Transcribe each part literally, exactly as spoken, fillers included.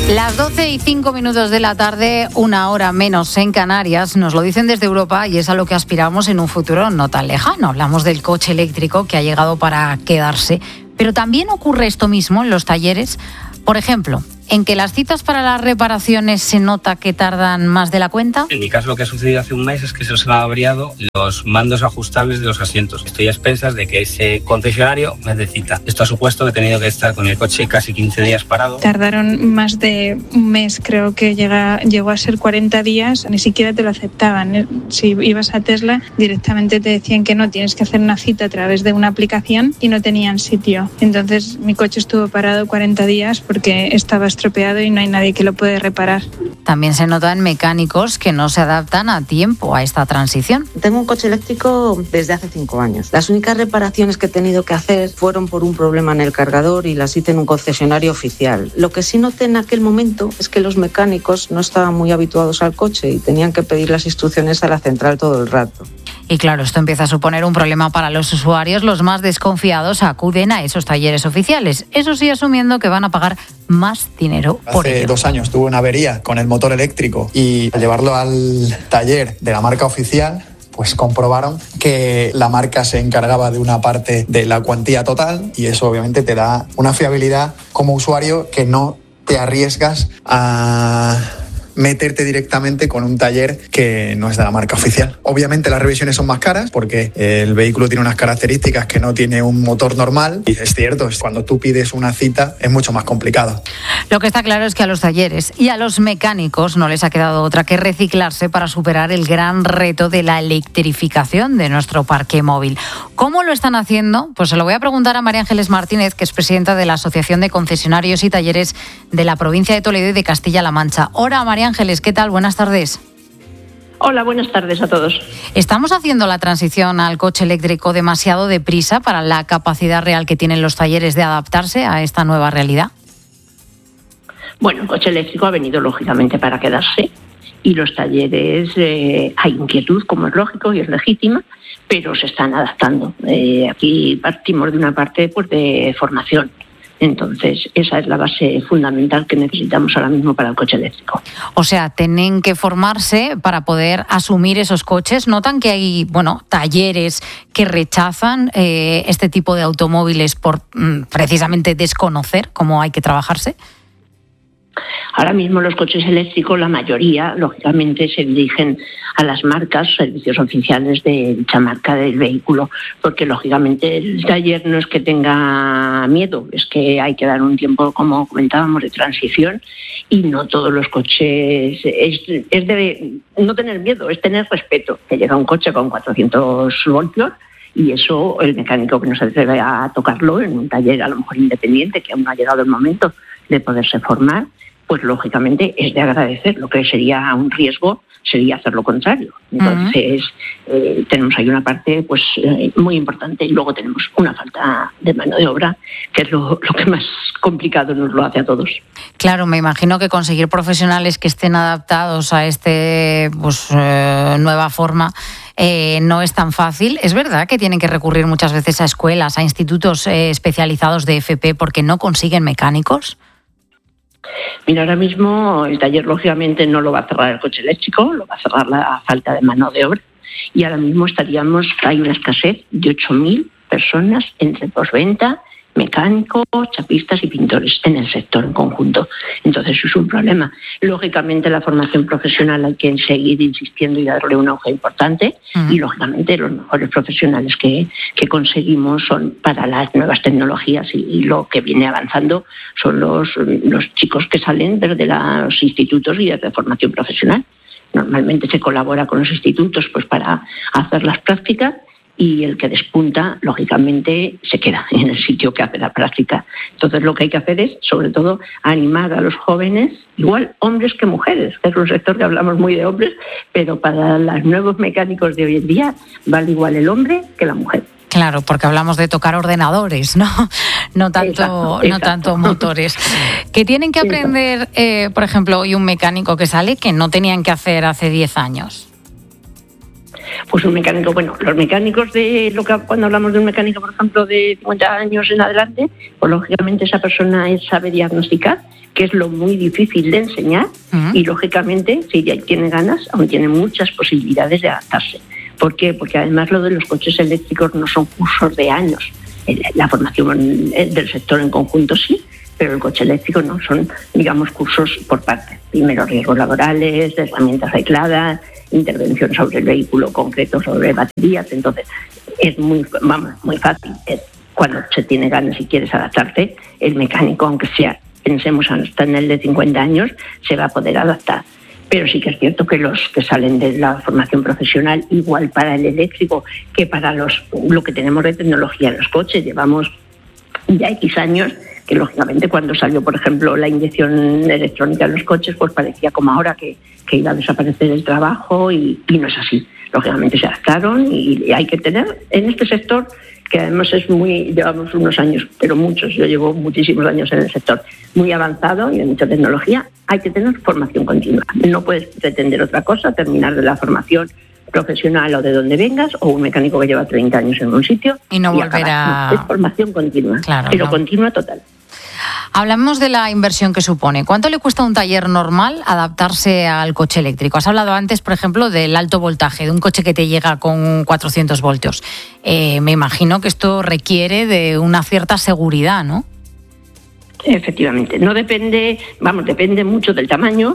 Las doce y cinco minutos de la tarde, una hora menos en Canarias, nos lo dicen desde Europa y es a lo que aspiramos en un futuro no tan lejano. Hablamos del coche eléctrico que ha llegado para quedarse, pero también ocurre esto mismo en los talleres. Por ejemplo, en que las citas para las reparaciones se nota que tardan más de la cuenta. En mi caso, lo que ha sucedido hace un mes es que se nos han averiado los mandos ajustables de los asientos. Estoy a expensas de que ese concesionario me dé cita. Esto ha supuesto que he tenido que estar con el coche casi quince días parado. Tardaron más de un mes, creo que llega, llegó a ser cuarenta días, ni siquiera te lo aceptaban. Si ibas a Tesla, directamente te decían que no, tienes que hacer una cita a través de una aplicación y no tenían sitio. Entonces mi coche estuvo parado cuarenta días porque estaba estropeado y no hay nadie que lo puede reparar. También se notan mecánicos que no se adaptan a tiempo a esta transición. Tengo un coche eléctrico desde hace cinco años. Las únicas reparaciones que he tenido que hacer fueron por un problema en el cargador y las hice en un concesionario oficial. Lo que sí noté en aquel momento es que los mecánicos no estaban muy habituados al coche y tenían que pedir las instrucciones a la central todo el rato. Y claro, esto empieza a suponer un problema para los usuarios. Los más desconfiados acuden a esos talleres oficiales. Eso sí, asumiendo que van a pagar más dinero por ello. Hace dos años tuve una avería con el motor eléctrico y al llevarlo al taller de la marca oficial, pues comprobaron que la marca se encargaba de una parte de la cuantía total y eso obviamente te da una fiabilidad como usuario que no te arriesgas a meterte directamente con un taller que no es de la marca oficial. Obviamente las revisiones son más caras porque el vehículo tiene unas características que no tiene un motor normal y es cierto, cuando tú pides una cita es mucho más complicado. Lo que está claro es que a los talleres y a los mecánicos no les ha quedado otra que reciclarse para superar el gran reto de la electrificación de nuestro parque móvil. ¿Cómo lo están haciendo? Pues se lo voy a preguntar a María Ángeles Martínez, que es presidenta de la Asociación de Concesionarios y Talleres de la provincia de Toledo y de Castilla-La Mancha. Hola, María Ángeles, ¿qué tal? Buenas tardes. Hola, buenas tardes a todos. ¿Estamos haciendo la transición al coche eléctrico demasiado deprisa para la capacidad real que tienen los talleres de adaptarse a esta nueva realidad? Bueno, el coche eléctrico ha venido lógicamente para quedarse y los talleres, eh, hay inquietud, como es lógico y es legítima, pero se están adaptando. Eh, aquí partimos de una parte pues, de formación. Entonces, esa es la base fundamental que necesitamos ahora mismo para el coche eléctrico. O sea, tienen que formarse para poder asumir esos coches. ¿Notan que hay, bueno, talleres que rechazan eh, este tipo de automóviles por mm, precisamente desconocer cómo hay que trabajarse? Ahora mismo los coches eléctricos, la mayoría, lógicamente, se dirigen a las marcas, servicios oficiales de dicha marca del vehículo, porque lógicamente el taller no es que tenga miedo, es que hay que dar un tiempo, como comentábamos, de transición y no todos los coches, es, es de no tener miedo, es tener respeto, que llega un coche con cuatrocientos voltios y eso el mecánico que no se atreve a tocarlo en un taller a lo mejor independiente, que aún no ha llegado el momento de poderse formar, pues lógicamente es de agradecer. Lo que sería un riesgo sería hacer lo contrario. Entonces, uh-huh. eh, tenemos ahí una parte pues eh, muy importante y luego tenemos una falta de mano de obra, que es lo, lo que más complicado nos lo hace a todos. Claro, me imagino que conseguir profesionales que estén adaptados a este pues eh, nueva forma eh, no es tan fácil. Es verdad que tienen que recurrir muchas veces a escuelas, a institutos eh, especializados de F P porque no consiguen mecánicos. Mira, ahora mismo el taller lógicamente no lo va a cerrar el coche eléctrico, lo va a cerrar la falta de mano de obra y ahora mismo estaríamos, hay una escasez de ocho mil personas entre postventa, mecánicos, chapistas y pintores en el sector en conjunto. Entonces eso es un problema. Lógicamente la formación profesional hay que seguir insistiendo y darle un auge importante uh-huh. y lógicamente los mejores profesionales que, que conseguimos son para las nuevas tecnologías y, y lo que viene avanzando son los, los chicos que salen desde los institutos y desde formación profesional. Normalmente se colabora con los institutos pues para hacer las prácticas y el que despunta, lógicamente, se queda en el sitio que hace la práctica. Entonces, lo que hay que hacer es, sobre todo, animar a los jóvenes, igual hombres que mujeres, que es un sector que hablamos muy de hombres, pero para los nuevos mecánicos de hoy en día vale igual el hombre que la mujer. Claro, porque hablamos de tocar ordenadores, ¿no? No tanto, exacto, no exacto. tanto motores. Que tienen que aprender, eh, por ejemplo, hoy un mecánico que sale que no tenían que hacer hace diez años. Pues un mecánico, bueno, los mecánicos de lo que cuando hablamos de un mecánico, por ejemplo, de cincuenta años en adelante, pues lógicamente esa persona sabe diagnosticar, que es lo muy difícil de enseñar, uh-huh. y lógicamente, si ya tiene ganas, aún tiene muchas posibilidades de adaptarse. ¿Por qué? Porque además lo de los coches eléctricos no son cursos de años. La formación del sector en conjunto sí, pero el coche eléctrico no, son, digamos, cursos por parte. Primero riesgos laborales, herramientas aisladas, intervención sobre el vehículo concreto, sobre baterías. Entonces, es muy, vamos, muy fácil. Es cuando se tiene ganas y quieres adaptarte, el mecánico, aunque sea, pensemos hasta en el de cincuenta años, se va a poder adaptar. Pero sí que es cierto que los que salen de la formación profesional, igual para el eléctrico que para los lo que tenemos de tecnología en los coches, llevamos ya X años, que lógicamente cuando salió, por ejemplo, la inyección electrónica en los coches, pues parecía como ahora que, que iba a desaparecer el trabajo y, y no es así. Lógicamente se adaptaron y, y hay que tener en este sector, que además es muy, llevamos unos años, pero muchos, yo llevo muchísimos años en el sector, muy avanzado y de mucha tecnología, hay que tener formación continua. No puedes pretender otra cosa, terminar de la formación profesional o de donde vengas, o un mecánico que lleva treinta años en un sitio y no y volver a... Es formación continua, claro, pero no. continua total. Hablamos de la inversión que supone. ¿Cuánto le cuesta a un taller normal adaptarse al coche eléctrico? Has hablado antes, por ejemplo, del alto voltaje, de un coche que te llega con cuatrocientos voltios. Eh, me imagino que esto requiere de una cierta seguridad, ¿no? Efectivamente. No depende, vamos, depende mucho del tamaño.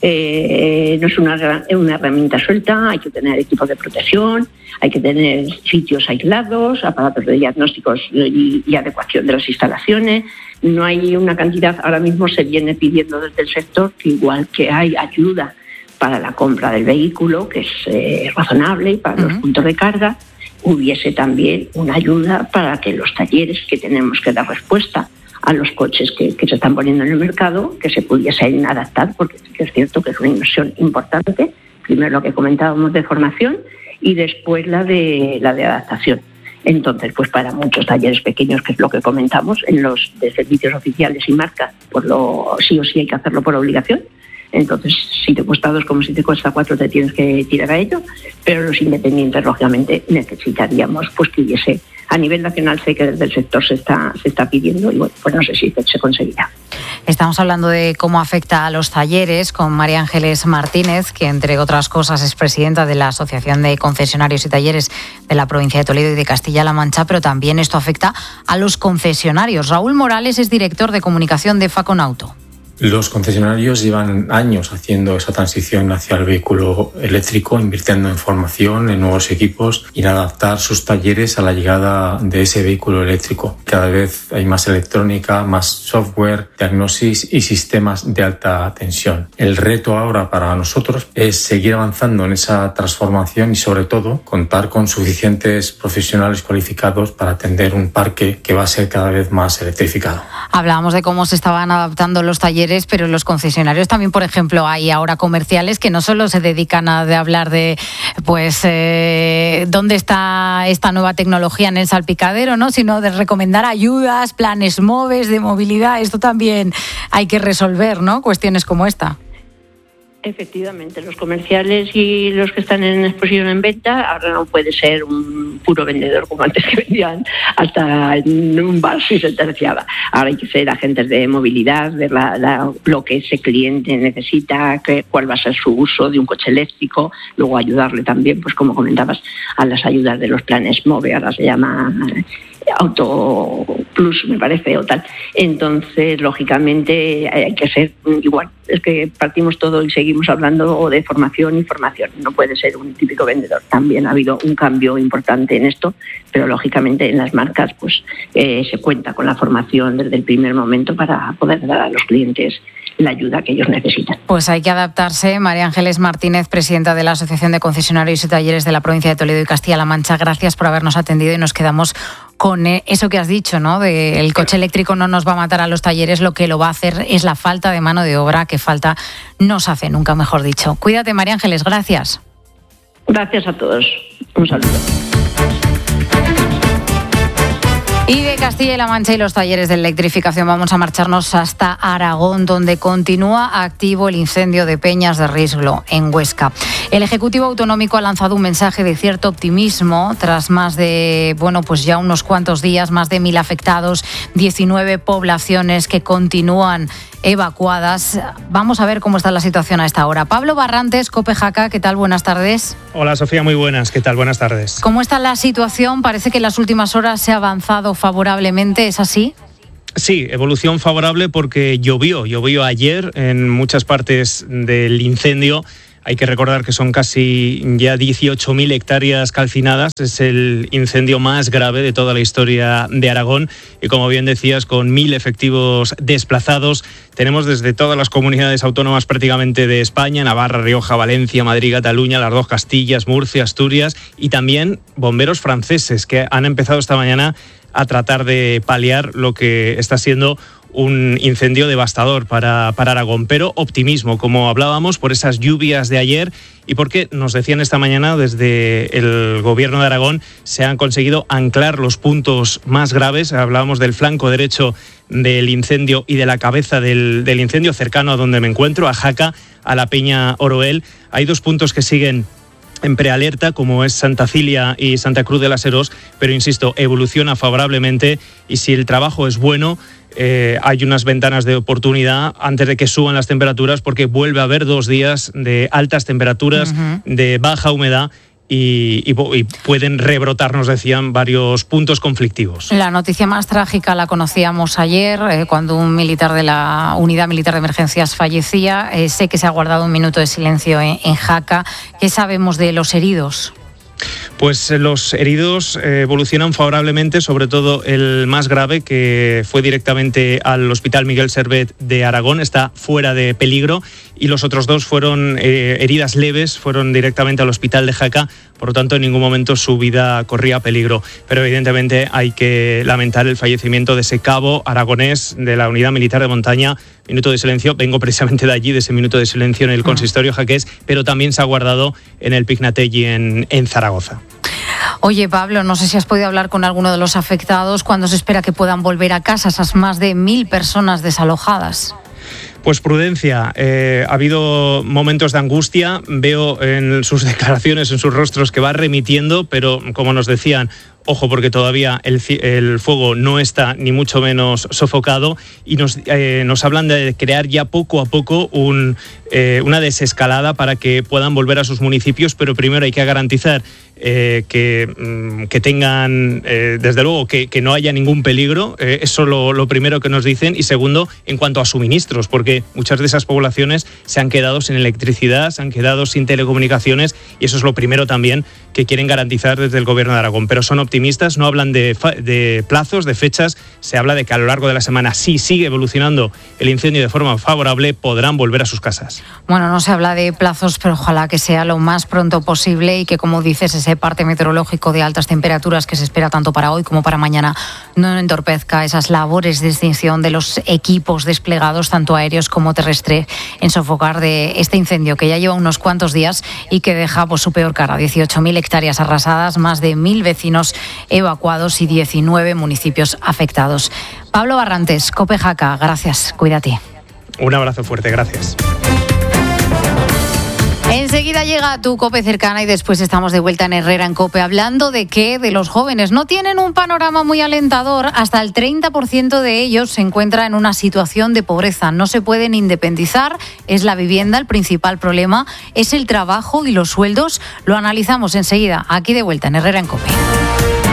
Eh, no es una, una herramienta suelta, hay que tener equipos de protección, hay que tener sitios aislados, aparatos de diagnósticos y, y adecuación de las instalaciones. No hay una cantidad, ahora mismo se viene pidiendo desde el sector que igual que hay ayuda para la compra del vehículo, que es eh, razonable, y para uh-huh. los puntos de carga, hubiese también una ayuda para que los talleres que tenemos que dar respuesta a los coches que, que se están poniendo en el mercado, que se pudiesen adaptar, porque es cierto que es una inversión importante, primero lo que comentábamos de formación y después la de la de adaptación. Entonces, pues para muchos talleres pequeños, que es lo que comentamos, en los de servicios oficiales y marcas, por lo sí o sí hay que hacerlo por obligación. Entonces, si te cuesta dos como si te cuesta cuatro, te tienes que tirar a ello. Pero los independientes, lógicamente, necesitaríamos pues que hubiese, a nivel nacional sé que desde el sector se está, se está pidiendo y bueno, pues no sé si se conseguirá. Estamos hablando de cómo afecta a los talleres con María Ángeles Martínez, que entre otras cosas es presidenta de la Asociación de Concesionarios y Talleres de la provincia de Toledo y de Castilla-La Mancha, pero también esto afecta a los concesionarios. Raúl Morales es director de comunicación de Faconauto. Los concesionarios llevan años haciendo esa transición hacia el vehículo eléctrico, invirtiendo en formación, en nuevos equipos y en adaptar sus talleres a la llegada de ese vehículo eléctrico. Cada vez hay más electrónica, más software, diagnosis y sistemas de alta tensión. El reto ahora para nosotros es seguir avanzando en esa transformación y sobre todo contar con suficientes profesionales cualificados para atender un parque que va a ser cada vez más electrificado. Hablábamos de cómo se estaban adaptando los talleres, pero los concesionarios también, por ejemplo, hay ahora comerciales que no solo se dedican a de hablar de pues eh, dónde está esta nueva tecnología en el salpicadero, ¿no?, sino de recomendar ayudas, planes MOVES de movilidad. Esto también hay que resolver, ¿no?, cuestiones como esta. Efectivamente, los comerciales y los que están en exposición en venta ahora no puede ser un puro vendedor como antes, que vendían hasta en un bar si se terciaba. Ahora hay que ser agentes de movilidad, ver la, la, lo que ese cliente necesita, que, cuál va a ser su uso de un coche eléctrico, luego ayudarle también, pues como comentabas, a las ayudas de los planes MOVE, ahora se llama Auto Plus, me parece, o tal. Entonces, lógicamente, hay que ser igual. Es que partimos todo y seguimos hablando de formación y formación. No puede ser un típico vendedor. También ha habido un cambio importante en esto, pero lógicamente en las marcas pues eh, se cuenta con la formación desde el primer momento para poder dar a los clientes la ayuda que ellos necesitan. Pues hay que adaptarse. María Ángeles Martínez, presidenta de la Asociación de Concesionarios y Talleres de la provincia de Toledo y Castilla-La Mancha, gracias por habernos atendido y nos quedamos con eso que has dicho, ¿no? De el coche eléctrico no nos va a matar a los talleres, lo que lo va a hacer es la falta de mano de obra que falta nos hace, nunca mejor dicho. Cuídate, María Ángeles, gracias. Gracias a todos. Un saludo. Y de Castilla y La Mancha y los talleres de electrificación vamos a marcharnos hasta Aragón, donde continúa activo el incendio de Peñas de Rislo, en Huesca. El Ejecutivo Autonómico ha lanzado un mensaje de cierto optimismo tras más de, bueno, pues ya unos cuantos días, más de mil afectados, diecinueve poblaciones que continúan evacuadas. Vamos a ver cómo está la situación a esta hora. Pablo Barrantes, COPE Jaca, ¿qué tal? Buenas tardes. Hola Sofía, muy buenas. ¿Qué tal? Buenas tardes. ¿Cómo está la situación? Parece que en las últimas horas se ha avanzado favorablemente, ¿es así? Sí, evolución favorable porque llovió, llovió ayer en muchas partes del incendio. Hay que recordar que son casi ya dieciocho mil hectáreas calcinadas. Es el incendio más grave de toda la historia de Aragón. Y como bien decías, con mil efectivos desplazados. Tenemos desde todas las comunidades autónomas prácticamente de España, Navarra, Rioja, Valencia, Madrid, Cataluña, las dos Castillas, Murcia, Asturias y también bomberos franceses que han empezado esta mañana a tratar de paliar lo que está siendo un incendio devastador para, para Aragón, pero optimismo, como hablábamos, por esas lluvias de ayer y porque nos decían esta mañana desde el Gobierno de Aragón se han conseguido anclar los puntos más graves. Hablábamos del flanco derecho del incendio y de la cabeza del, del incendio cercano a donde me encuentro, a Jaca, a la Peña Oroel. Hay dos puntos que siguen en prealerta, como es Santa Cilia y Santa Cruz de las Heros, pero insisto, evoluciona favorablemente y si el trabajo es bueno, eh, hay unas ventanas de oportunidad antes de que suban las temperaturas, porque vuelve a haber dos días de altas temperaturas, uh-huh. de baja humedad. Y, y, y pueden rebrotar, nos decían, varios puntos conflictivos. La noticia más trágica la conocíamos ayer, eh, cuando un militar de la Unidad Militar de Emergencias fallecía. Eh, sé que se ha guardado un minuto de silencio en, en Jaca. ¿Qué sabemos de los heridos? Pues los heridos evolucionan favorablemente, sobre todo el más grave, que fue directamente al Hospital Miguel Servet de Aragón, está fuera de peligro, y los otros dos fueron eh, heridas leves, fueron directamente al Hospital de Jaca, por lo tanto en ningún momento su vida corría peligro. Pero evidentemente hay que lamentar el fallecimiento de ese cabo aragonés de la Unidad Militar de Montaña. Minuto de silencio, vengo precisamente de allí, de ese minuto de silencio en el consistorio jaqués, pero también se ha guardado en el Pignatelli en, en Zaragoza. Oye, Pablo, no sé si has podido hablar con alguno de los afectados. ¿Cuándo se espera que puedan volver a casa esas más de mil personas desalojadas? Pues prudencia, eh, ha habido momentos de angustia, veo en sus declaraciones, en sus rostros que va remitiendo, pero como nos decían, ojo, porque todavía el, el fuego no está ni mucho menos sofocado y nos, eh, nos hablan de crear ya poco a poco un, eh, una desescalada para que puedan volver a sus municipios, pero primero hay que garantizar eh, que, que tengan, eh, desde luego, que, que no haya ningún peligro, eh, eso lo, lo primero que nos dicen, y segundo, en cuanto a suministros, porque muchas de esas poblaciones se han quedado sin electricidad, se han quedado sin telecomunicaciones y eso es lo primero también que quieren garantizar desde el Gobierno de Aragón, pero son optimistas, no hablan de, de plazos, de fechas, se habla de que a lo largo de la semana, si sigue evolucionando el incendio de forma favorable, podrán volver a sus casas. Bueno, no se habla de plazos, pero ojalá que sea lo más pronto posible y que, como dices, ese parte meteorológico de altas temperaturas que se espera tanto para hoy como para mañana no entorpezca esas labores de extinción de los equipos desplegados, tanto aéreos como terrestres, en sofocar de este incendio que ya lleva unos cuantos días y que deja pues, su peor cara, dieciocho mil hectáreas arrasadas, más de mil vecinos evacuados y diecinueve municipios afectados. Pablo Barrantes, COPE Jaca, gracias, cuídate. Un abrazo fuerte, gracias. Enseguida llega tu COPE cercana y después estamos de vuelta en Herrera en COPE hablando de que de los jóvenes no tienen un panorama muy alentador. Hasta el treinta por ciento de ellos se encuentra en una situación de pobreza. No se pueden independizar, es la vivienda el principal problema, es el trabajo y los sueldos. Lo analizamos enseguida, aquí de vuelta en Herrera en COPE.